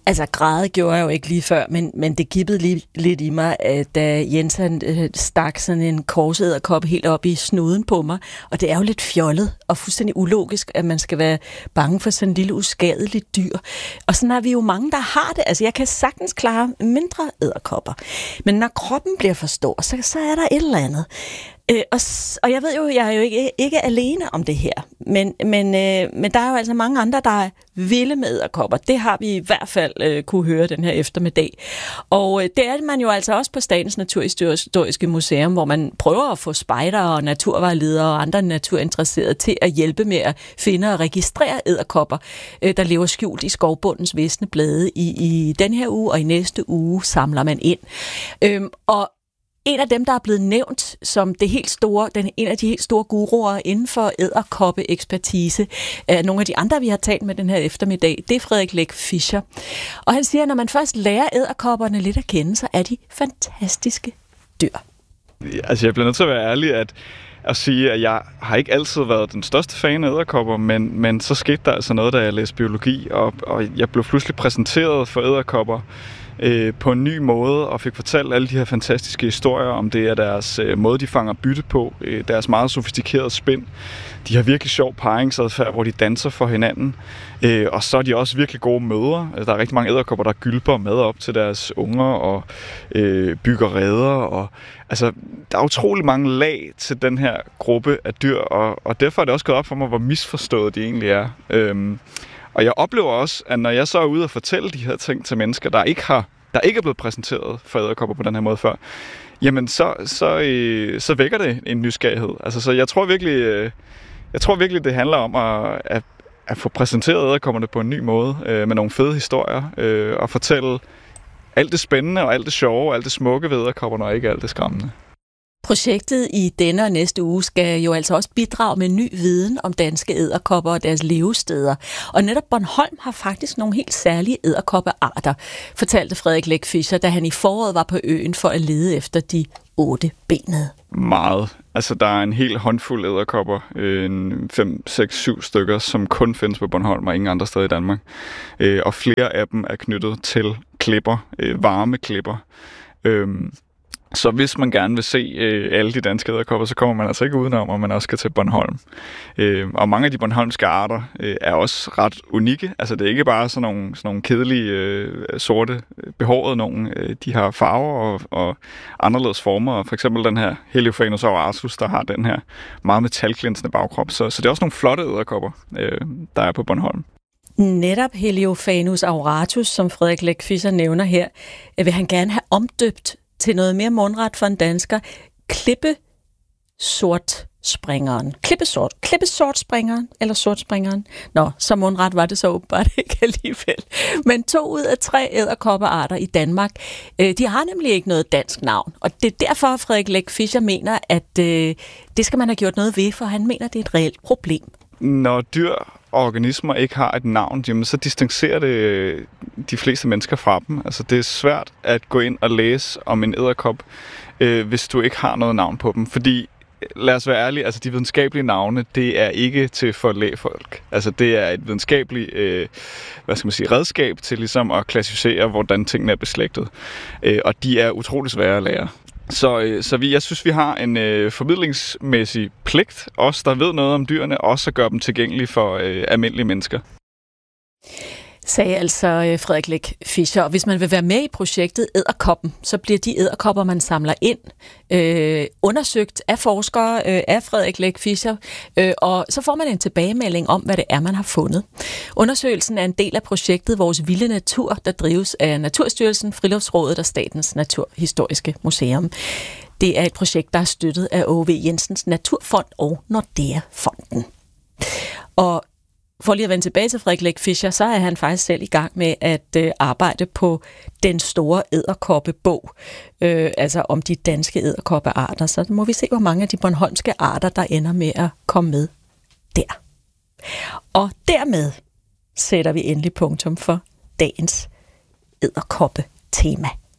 Altså, græde gjorde jeg jo ikke lige før, men det gibbede lidt i mig, da Jens han stak sådan en korsæderkop helt op i snuden på mig. Og det er jo lidt fjollet og fuldstændig ulogisk, at man skal være bange for sådan en lille uskadeligt dyr. Og sådan er vi jo mange, der har det. Altså, jeg kan sagtens klare mindre edderkopper. Men når kroppen bliver for stor, så er der et eller andet. Og jeg ved jo, jeg er jo ikke alene om det her, men der er jo altså mange andre, der er vilde med edderkopper. Det har vi i hvert fald kunne høre den her eftermiddag. Og det er man jo altså også på Statens Naturhistoriske Museum, hvor man prøver at få spejdere og naturvejledere og andre naturinteresserede til at hjælpe med at finde og registrere edderkopper, der lever skjult i skovbundens visne blade. I den her uge og i næste uge samler man ind. Og en af dem, der er blevet nævnt som en af de helt store guruer inden for edderkoppe-ekspertise, nogle af de andre, vi har talt med den her eftermiddag, det er Frederik Leck Fischer. Og han siger, at når man først lærer edderkopperne lidt at kende, så er de fantastiske dyr. Altså, jeg bliver nødt til at være ærlig at sige, at jeg har ikke altid været den største fan af edderkopper, men så skete der altså noget, da jeg læste biologi, og jeg blev pludselig præsenteret for edderkopper på en ny måde, og fik fortalt alle de her fantastiske historier om det, er deres måde, de fanger bytte på, deres meget sofistikerede spind. De har virkelig sjov parringsadfærd, hvor de danser for hinanden, og så er de også virkelig gode mødre. Der er rigtig mange edderkopper, der gylper mad op til deres unger og bygger reder. Og, altså, der er utrolig mange lag til den her gruppe af dyr, og derfor er det også gået op for mig, hvor misforstået de egentlig er. Og jeg oplever også, at når jeg så er ude og fortælle de her ting til mennesker, der ikke er blevet præsenteret for edderkopper på den her måde før, jamen så vækker det en nysgerrighed. Altså, så jeg tror virkelig, det handler om at få præsenteret edderkopperne på en ny måde, med nogle fede historier, og fortælle alt det spændende og alt det sjove og alt det smukke ved edderkopperne, og ikke alt det skræmmende. Projektet i denne og næste uge skal jo altså også bidrage med ny viden om danske edderkopper og deres levesteder. Og netop Bornholm har faktisk nogle helt særlige edderkoppearter, fortalte Frederik Leck Fischer, da han i foråret var på øen for at lede efter de 8-benede. Meget. Altså, der er en hel håndfuld edderkopper, 5, 6, 7 stykker, som kun findes på Bornholm og ingen andre steder i Danmark. Og flere af dem er knyttet til klipper, varme klipper. Så hvis man gerne vil se alle de danske edderkopper, så kommer man altså ikke udenom, og man også skal til Bornholm. Og mange af de bornholmske arter er også ret unikke. Altså, det er ikke bare sådan nogle kedelige, sorte, behårede nogen. De har farver og anderledes former. For eksempel den her Heliophanus auratus, der har den her meget metalglinsende bagkrop. Så det er også nogle flotte edderkopper, der er på Bornholm. Netop Heliophanus auratus, som Frederik Leck Fischer nævner her, vil han gerne have omdøbt til noget mere mundret for en dansker. Klippesortspringeren. Klippesortspringeren eller sortspringeren. Nå, så mundret var det så åbenbart ikke alligevel. Men 2 ud af 3 edderkoppearter i Danmark, de har nemlig ikke noget dansk navn. Og det er derfor, Frederik Leck Fischer mener, at det skal man have gjort noget ved, for han mener, det er et reelt problem. Når dyr og organismer ikke har et navn, jamen, så distancerer det de fleste mennesker fra dem. Altså, det er svært at gå ind og læse om en edderkop, hvis du ikke har noget navn på dem. Fordi, lad os være ærlige, altså de videnskabelige navne, det er ikke til for lægfolk. Altså, det er et videnskabeligt redskab til ligesom at klassificere, hvordan tingene er beslægtet. Og de er utrolig svære at lære. Så jeg synes, vi har en formidlingsmæssig pligt, os der ved noget om dyrene, også at gøre dem tilgængelige for almindelige mennesker. Sagde altså Frederik Leck Fischer. Og hvis man vil være med i projektet Edderkoppen, så bliver de edderkopper, man samler ind, undersøgt af forskere, af Frederik Leck Fischer, og så får man en tilbagemelding om, hvad det er, man har fundet. Undersøgelsen er en del af projektet Vores Vilde Natur, der drives af Naturstyrelsen, Friluftsrådet og Statens Naturhistoriske Museum. Det er et projekt, der er støttet af Aage V. Jensens Naturfond og Nordea-fonden. Og for lige at vende tilbage til Frederik Leck Fischer, så er han faktisk selv i gang med at arbejde på den store edderkoppebog, altså om de danske edderkoppearter. Så må vi se, hvor mange af de bornholmske arter, der ender med at komme med der. Og dermed sætter vi endelig punktum for dagens edderkoppe-tema.